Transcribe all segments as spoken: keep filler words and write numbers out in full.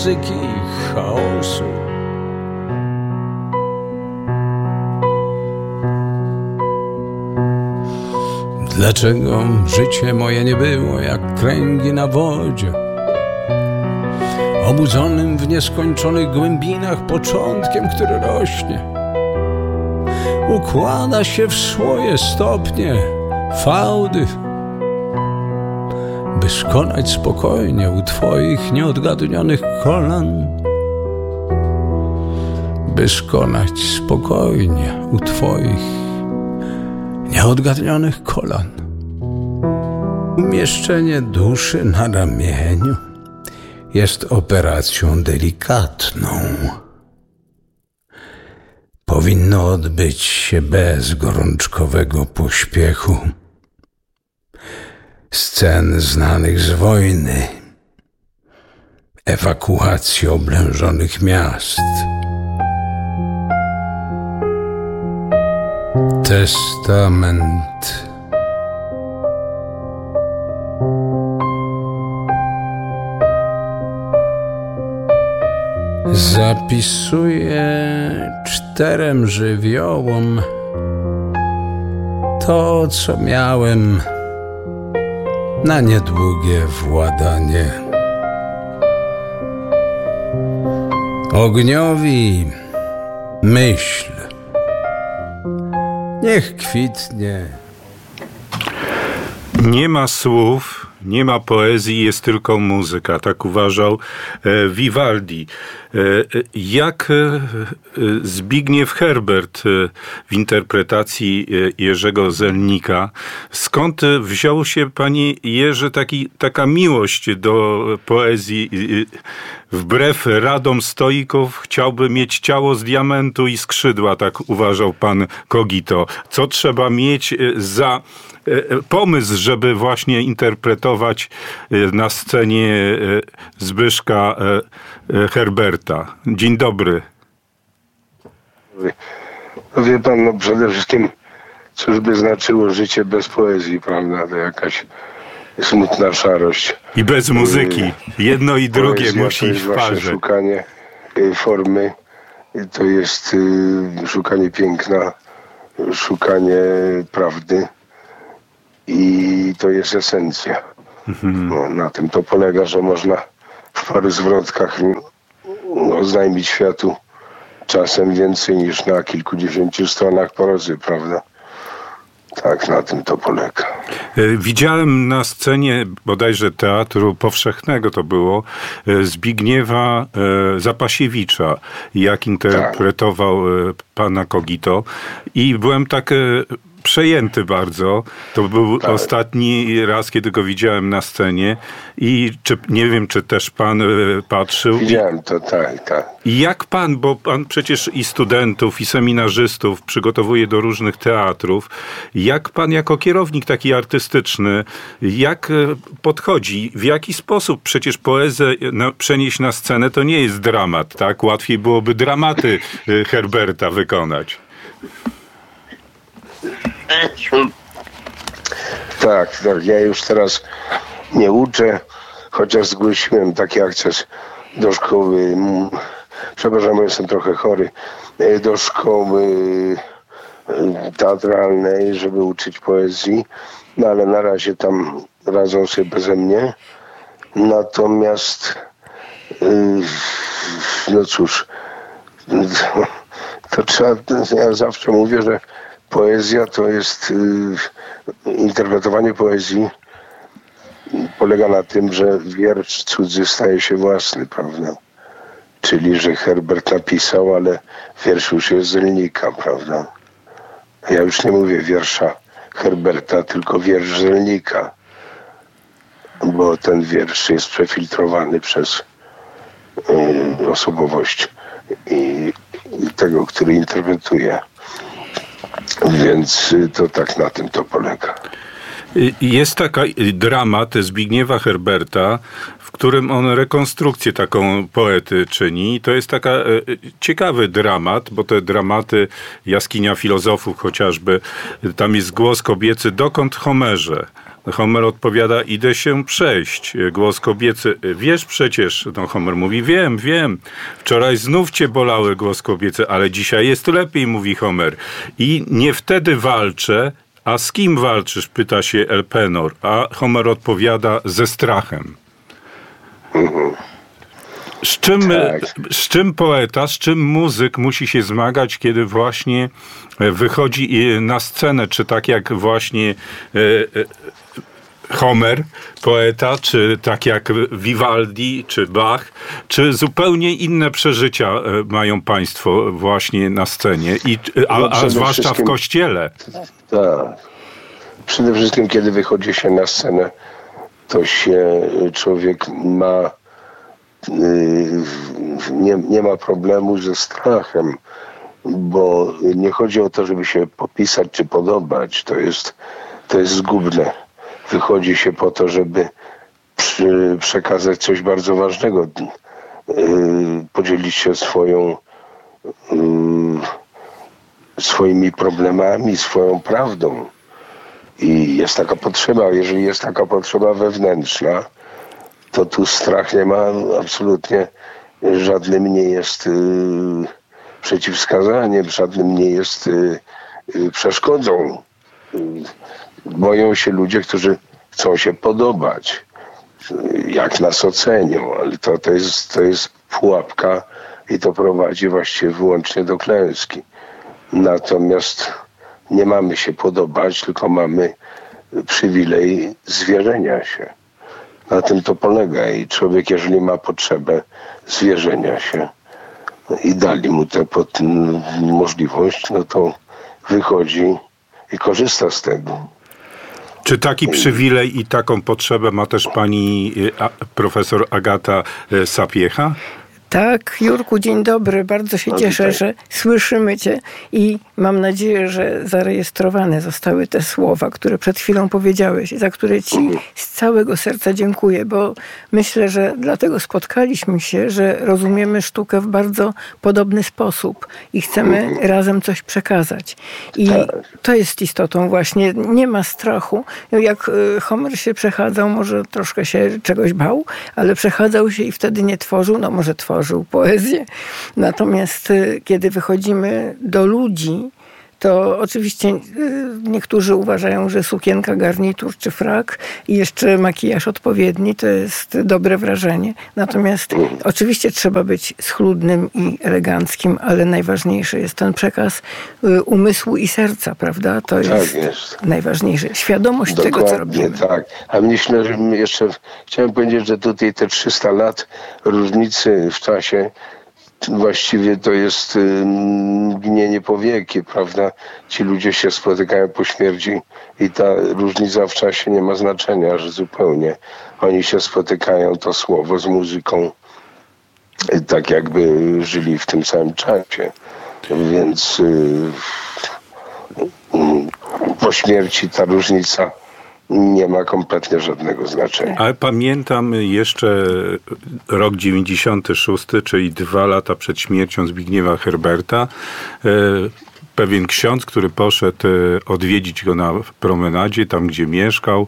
muzyki i chaosu. Dlaczego życie moje nie było jak kręgi na wodzie, obudzonym w nieskończonych głębinach początkiem, który rośnie, układa się w swoje stopnie, fałdy, by skonać spokojnie u Twoich nieodgadnionych kolan, by skonać spokojnie u Twoich nieodgadnionych kolan. Umieszczenie duszy na ramieniu jest operacją delikatną. Powinno odbyć się bez gorączkowego pośpiechu. Scen znanych z wojny, ewakuacji oblężonych miast, testament. Zapisuję czterem żywiołom to, co miałem na niedługie władanie. Ogniowi myśl, niech kwitnie. Nie ma słów, nie ma poezji, jest tylko muzyka. Tak uważał e, Vivaldi. E, jak e, Zbigniew Herbert e, w interpretacji e, Jerzego Zelnika. Skąd wziął się, panie Jerzy, taki, taka miłość do poezji? E, wbrew radom stoików chciałby mieć ciało z diamentu i skrzydła, tak uważał pan Kogito. Co trzeba mieć za pomysł, żeby właśnie interpretować na scenie Zbyszka Herberta? Dzień dobry. Wie pan, no przede wszystkim, cóż by znaczyło życie bez poezji, prawda? To jakaś smutna szarość. I bez muzyki. Jedno i drugie Poezja musi iść w parze. Szukanie formy, to jest szukanie piękna, szukanie prawdy. I to jest esencja. Mhm. No, na tym to polega, że można w paru zwrotkach oznajmić światu czasem więcej niż na kilkudziesięciu stronach prozy, prawda? Tak, na tym to polega. Widziałem na scenie bodajże Teatru Powszechnego to było Zbigniewa Zapasiewicza, jak interpretował tak. pana Kogito. I byłem tak przejęty bardzo. To był tak. ostatni raz, kiedy go widziałem na scenie i czy, nie wiem, czy też pan patrzył. Widziałem to, tak, tak. I jak pan, bo pan przecież i studentów, i seminarzystów przygotowuje do różnych teatrów, jak pan jako kierownik taki artystyczny, jak podchodzi, w jaki sposób przecież poezję na, przenieść na scenę, to nie jest dramat, tak? Łatwiej byłoby dramaty Herberta wykonać. Tak, tak, ja już teraz nie uczę, chociaż zgłosiłem taki akces do szkoły, przepraszam, bo jestem trochę chory, do szkoły teatralnej, żeby uczyć poezji, no ale na razie tam radzą sobie beze mnie. Natomiast no cóż, to trzeba, ja zawsze mówię, że poezja to jest, y, interpretowanie poezji polega na tym, że wiersz cudzy staje się własny, prawda? Czyli, że Herbert napisał, ale wiersz już jest Zelnika, prawda? Ja już nie mówię wiersza Herberta, tylko wiersz Zelnika, bo ten wiersz jest przefiltrowany przez y, osobowość i, i tego, który interpretuje. Więc to tak na tym to polega. Jest taki dramat Zbigniewa Herberta, w którym on rekonstrukcję taką poety czyni. To jest taka e, ciekawy dramat, bo te dramaty Jaskinia Filozofów chociażby, tam jest głos kobiecy: dokąd Homerze? Homer odpowiada, idę się przejść. Głos kobiecy, wiesz przecież, no Homer mówi, wiem, wiem, wczoraj znów cię bolały, głos kobiecy, ale dzisiaj jest lepiej, mówi Homer. I nie wtedy walczę, a z kim walczysz, pyta się Elpenor, a Homer odpowiada, ze strachem. Z czym, tak. z czym poeta, z czym muzyk musi się zmagać, kiedy właśnie wychodzi na scenę, czy tak jak właśnie Homer, poeta, czy tak jak Vivaldi, czy Bach, czy zupełnie inne przeżycia mają państwo właśnie na scenie, i, a, no, a zwłaszcza w kościele. Tak. Przede wszystkim, kiedy wychodzi się na scenę, to się człowiek ma nie, nie ma problemu ze strachem, bo nie chodzi o to, żeby się popisać czy podobać. To jest, to jest zgubne. Wychodzi się po to, żeby przy, przekazać coś bardzo ważnego, yy, podzielić się swoją, yy, swoimi problemami, swoją prawdą. I jest taka potrzeba. Jeżeli jest taka potrzeba wewnętrzna, to tu strach nie ma absolutnie, żadnym nie jest yy, przeciwwskazaniem, żadnym nie jest yy, yy, przeszkodą. Yy, boją się ludzie, którzy chcą się podobać, yy, jak nas ocenią, ale to, to, jest, to jest pułapka i to prowadzi właściwie wyłącznie do klęski. Natomiast nie mamy się podobać, tylko mamy przywilej zwierzenia się. Na tym to polega i człowiek, jeżeli ma potrzebę zwierzenia się i dali mu tę możliwość, no to wychodzi i korzysta z tego. Czy taki przywilej i taką potrzebę ma też pani a, profesor Agata Sapiecha? Tak, Jurku, dzień dobry. Bardzo się cieszę, że słyszymy cię i mam nadzieję, że zarejestrowane zostały te słowa, które przed chwilą powiedziałeś, za które ci z całego serca dziękuję, bo myślę, że dlatego spotkaliśmy się, że rozumiemy sztukę w bardzo podobny sposób i chcemy razem coś przekazać. I to jest istotą właśnie. Nie ma strachu. Jak Homer się przechadzał, może troszkę się czegoś bał, ale przechadzał się i wtedy nie tworzył, no może tworzył poezję. Natomiast kiedy wychodzimy do ludzi, to oczywiście niektórzy uważają, że sukienka, garnitur czy frak i jeszcze makijaż odpowiedni to jest dobre wrażenie. Natomiast oczywiście trzeba być schludnym i eleganckim, ale najważniejszy jest ten przekaz umysłu i serca, prawda? To jest, tak jest. najważniejsze. Świadomość Dokładnie, tego, co robimy. Tak. A myślę, że jeszcze chciałem powiedzieć, że tutaj te trzysta lat różnicy w czasie właściwie to jest mgnienie powieki, prawda? Ci ludzie się spotykają po śmierci i ta różnica w czasie nie ma znaczenia, że zupełnie. Oni się spotykają, to słowo z muzyką, tak jakby żyli w tym samym czasie. Więc po śmierci ta różnica nie ma kompletnie żadnego znaczenia. Ale pamiętam jeszcze rok dziewięćdziesiąty szósty, czyli dwa lata przed śmiercią Zbigniewa Herberta. Pewien ksiądz, który poszedł odwiedzić go na promenadzie, tam gdzie mieszkał,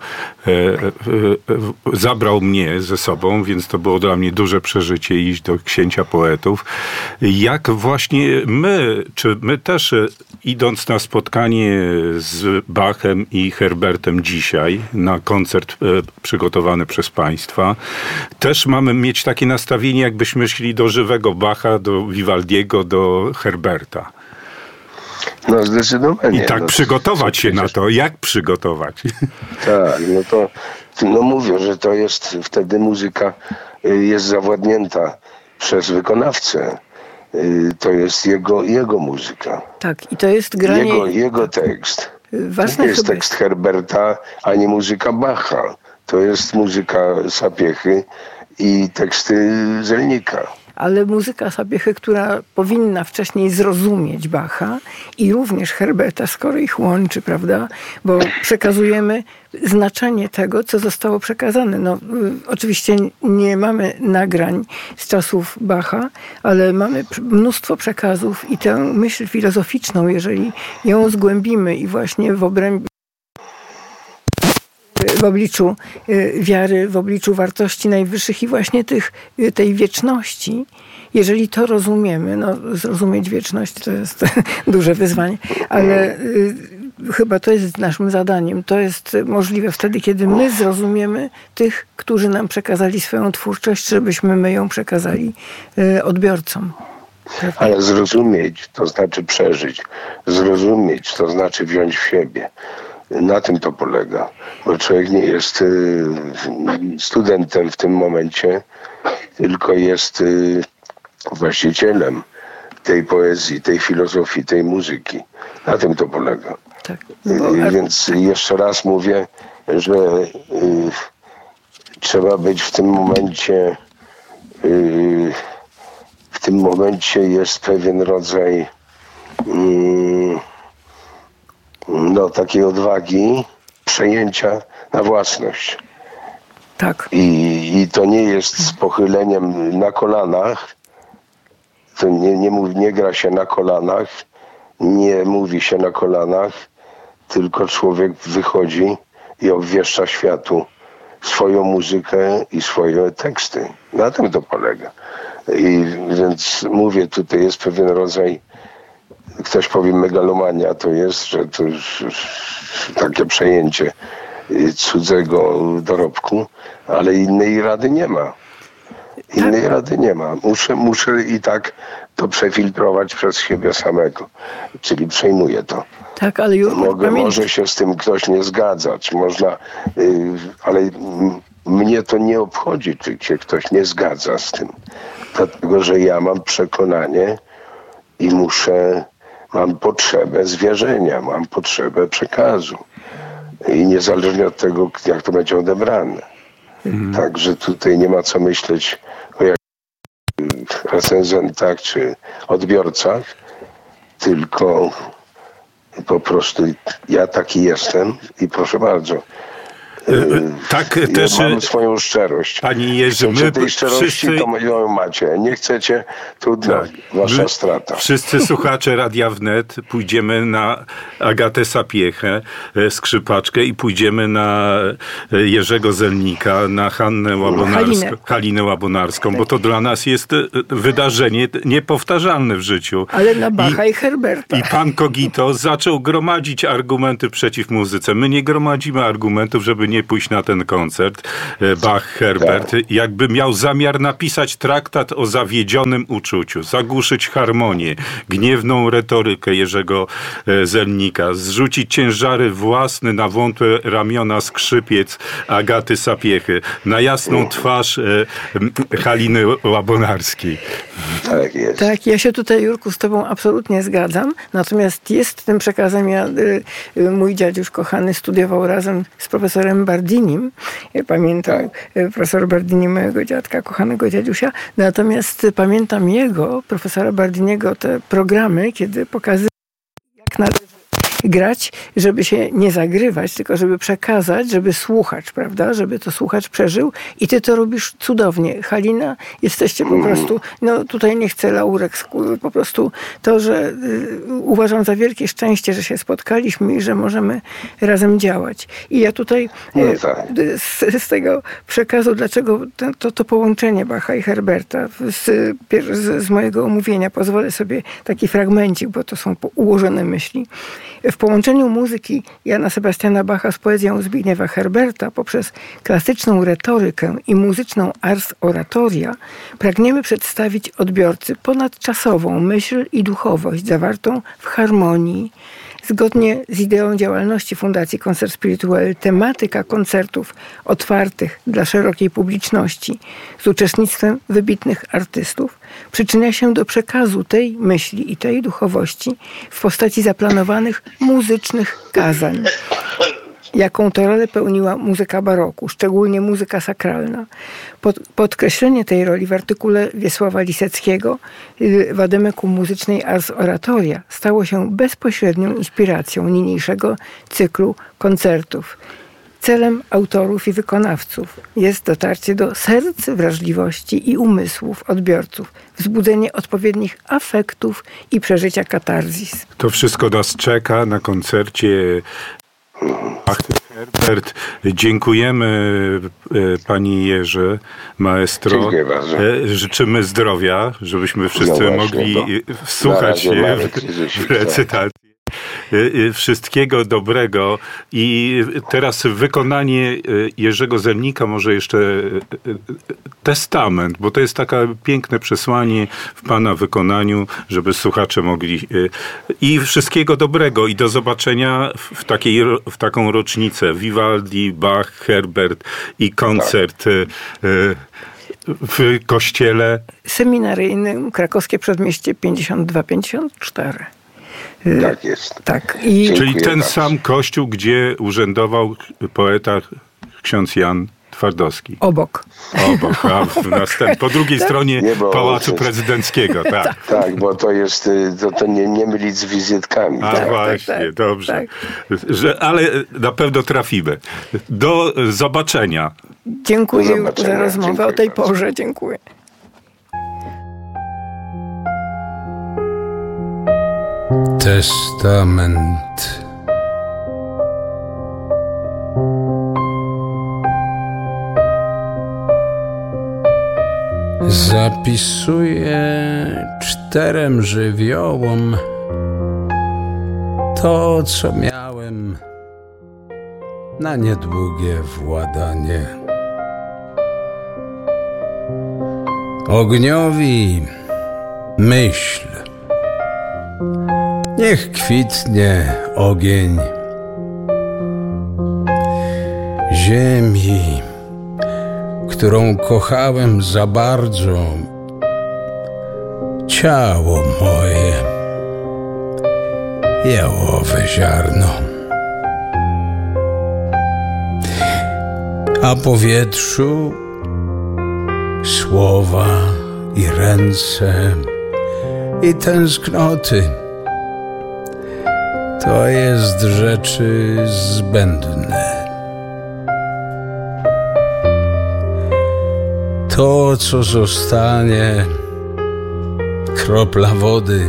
zabrał mnie ze sobą, więc to było dla mnie duże przeżycie iść do księcia poetów. Jak właśnie my, czy my też idąc na spotkanie z Bachem i Herbertem dzisiaj, na koncert przygotowany przez państwa, też mamy mieć takie nastawienie, jakbyśmy szli do żywego Bacha, do Vivaldiego, do Herberta. No zdecydowanie. I tak no, przygotować się na to. Jak przygotować? Tak, no to no mówię, że to jest wtedy muzyka jest zawładnięta przez wykonawcę. To jest jego, jego muzyka. Tak, i to jest granie... Jego, jego tekst. Ważne to nie jest chyba... tekst Herberta, ani muzyka Bacha. To jest muzyka Sapiechy i teksty Zelnika. Ale muzyka Sapiechy, która powinna wcześniej zrozumieć Bacha i również Herberta, skoro ich łączy, prawda? Bo przekazujemy znaczenie tego, co zostało przekazane. No, oczywiście nie mamy nagrań z czasów Bacha, ale mamy mnóstwo przekazów i tę myśl filozoficzną, jeżeli ją zgłębimy i właśnie w obrębie w obliczu wiary, w obliczu wartości najwyższych i właśnie tych, tej wieczności. Jeżeli to rozumiemy, no zrozumieć wieczność to jest duże wyzwanie, ale chyba to jest naszym zadaniem. To jest możliwe wtedy, kiedy my zrozumiemy tych, którzy nam przekazali swoją twórczość, żebyśmy my ją przekazali odbiorcom. Ale zrozumieć to znaczy przeżyć. Zrozumieć to znaczy wziąć w siebie. Na tym to polega. Bo człowiek nie jest studentem w tym momencie, tylko jest właścicielem tej poezji, tej filozofii, tej muzyki. Na tym to polega. Tak. Bo... Więc jeszcze raz mówię, że y, trzeba być w tym momencie y, w tym momencie jest pewien rodzaj y, no, takiej odwagi przejęcia na własność. Tak. I, i to nie jest z pochyleniem na kolanach. To nie, nie, mów, nie gra się na kolanach, nie mówi się na kolanach, tylko człowiek wychodzi i obwieszcza światu swoją muzykę i swoje teksty. Na tym to polega. I więc mówię, tutaj jest pewien rodzaj, ktoś powie megalomania, to jest, że to takie przejęcie cudzego dorobku, ale innej rady nie ma. Innej tak. rady nie ma. Muszę, muszę i tak to przefiltrować przez siebie samego. Czyli przejmuję to. Tak, ale już Mogę, może się z tym ktoś nie zgadzać. Można, yy, ale m, mnie to nie obchodzi, czy się ktoś nie zgadza z tym. Dlatego, że ja mam przekonanie i muszę, mam potrzebę zwierzenia, mam potrzebę przekazu. I niezależnie od tego, jak to będzie odebrane. Mhm. Także tutaj nie ma co myśleć o jakich recenzentach czy odbiorcach, tylko po prostu ja taki jestem i proszę bardzo. Tak, ja też mam swoją szczerość. Pani Jerzy, chcecie my tej szczerości, wszyscy... to ją macie. Nie chcecie, trudno, tak. wasza my, strata. Wszyscy słuchacze Radia Wnet pójdziemy na Agatę Sapiehę, skrzypaczkę, i pójdziemy na Jerzego Zelnika, na Hannę Łabonarską, Halinę, Halinę Łabonarską, tak. bo to dla nas jest wydarzenie niepowtarzalne w życiu. Ale na Bacha i, i Herberta. I pan Kogito zaczął gromadzić argumenty przeciw muzyce. My nie gromadzimy argumentów, żeby nie pójść na ten koncert. Bach, Herbert, tak. jakby miał zamiar napisać traktat o zawiedzionym uczuciu, zagłuszyć harmonię, gniewną retorykę Jerzego Zelnika, zrzucić ciężary własne na wątłe ramiona skrzypiec Agaty Sapiechy, na jasną twarz Haliny Łabonarskiej. Tak jest. Tak, ja się tutaj, Jurku, z tobą absolutnie zgadzam. Natomiast jest tym przekazem, ja, mój dziaduś kochany studiował razem z profesorem Bardinim. Ja pamiętam profesor Bardini, mojego dziadka, kochanego dziadusia. Natomiast pamiętam jego, profesora Bardiniego, te programy, kiedy pokazywał, jak należy grać, żeby się nie zagrywać, tylko żeby przekazać, żeby słuchacz, prawda, żeby to słuchacz przeżył, i ty to robisz cudownie. Halina, jesteście po prostu, no tutaj nie chcę laurek, po prostu to, że y, uważam za wielkie szczęście, że się spotkaliśmy i że możemy razem działać. I ja tutaj y, z, z tego przekazu, dlaczego to, to, to połączenie Bacha i Herberta z, z, z mojego omówienia, pozwolę sobie taki fragmencik, bo to są ułożone myśli. W połączeniu muzyki Jana Sebastiana Bacha z poezją Zbigniewa Herberta poprzez klasyczną retorykę i muzyczną ars oratoria pragniemy przedstawić odbiorcy ponadczasową myśl i duchowość zawartą w harmonii. Zgodnie z ideą działalności Fundacji Concert Spirituel, tematyka koncertów otwartych dla szerokiej publiczności z uczestnictwem wybitnych artystów przyczynia się do przekazu tej myśli i tej duchowości w postaci zaplanowanych muzycznych kazań, jaką to rolę pełniła muzyka baroku, szczególnie muzyka sakralna. Pod, podkreślenie tej roli w artykule Wiesława Liseckiego w Wademeku muzycznej ars oratoria stało się bezpośrednią inspiracją niniejszego cyklu koncertów. Celem autorów i wykonawców jest dotarcie do serc, wrażliwości i umysłów odbiorców, wzbudzenie odpowiednich afektów i przeżycia katarzis. To wszystko nas czeka na koncercie Ach, Herbert, dziękujemy pani Jerzy, maestro. Dziękuję bardzo. Życzymy zdrowia, żebyśmy wszyscy No właśnie, mogli wsłuchać się w, w recytację. Wszystkiego dobrego i teraz wykonanie Jerzego Zelnika, może jeszcze testament, bo to jest takie piękne przesłanie w pana wykonaniu, żeby słuchacze mogli i wszystkiego dobrego i do zobaczenia w, takiej, w taką rocznicę Vivaldi, Bach, Herbert i koncert tak. w kościele seminaryjnym Krakowskie Przedmieście pięćdziesiąt dwa pięćdziesiąt cztery. Tak jest. Tak. I... Czyli ten bardzo. sam kościół, gdzie urzędował poeta ksiądz Jan Twardowski. Obok. Obok, a w następ... po drugiej tak? stronie nie, Pałacu jest... Prezydenckiego. Tak. tak, bo to jest, to, to nie, nie mylić z wizytkami. A tak, właśnie, tak, tak, dobrze. Tak. Że, ale na pewno trafimy. Do zobaczenia. Dziękuję Do zobaczenia. za rozmowę Dziękuję o tej bardzo. porze. Dziękuję. Testament. Zapisuję czterem żywiołom to, co miałem na niedługie władanie. Ogniowi myśl, niech kwitnie ogień. Ziemi, którą kochałem za bardzo, ciało moje, jałowe ziarno. A powietrzu słowa i ręce i tęsknoty. To jest rzeczy zbędne. To, co zostanie, kropla wody,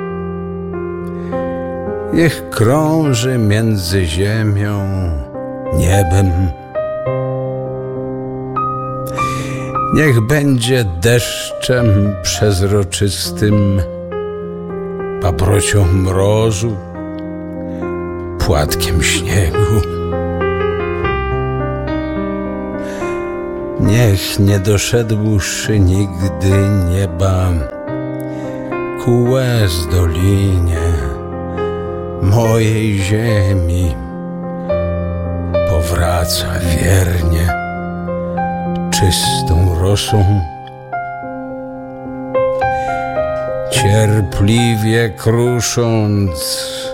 niech krąży między ziemią, niebem. Niech będzie deszczem przezroczystym, paprocią mrozu, płatkiem śniegu. Niech nie doszedłszy nigdy nieba ku łez dolinie mojej ziemi powraca wiernie czystą rosą. Cierpliwie krusząc